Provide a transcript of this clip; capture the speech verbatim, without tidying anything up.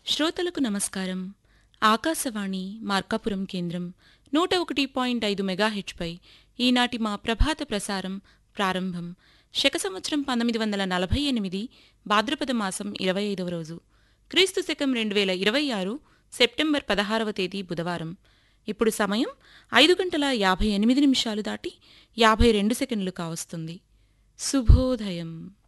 శ్రోతలకు నమస్కారం. ఆకాశవాణి మార్కాపురం కేంద్రం నూట ఒకటి పాయింట్ ఐదు మెగాహెచ్పై ఈనాటి మా ప్రభాత ప్రసారం ప్రారంభం. శక సంవత్సరం పంతొమ్మిది వందల నలభై ఎనిమిది భాద్రపద మాసం ఇరవై ఐదవ రోజు, క్రీస్తు శకం రెండు వేల ఇరవై ఆరు సెప్టెంబర్ పదహారవ తేదీ బుధవారం. ఇప్పుడు సమయం ఐదు గంటల యాభై ఎనిమిది నిమిషాలు దాటి యాభై రెండు సెకండ్లు కావస్తుంది. శుభోదయం.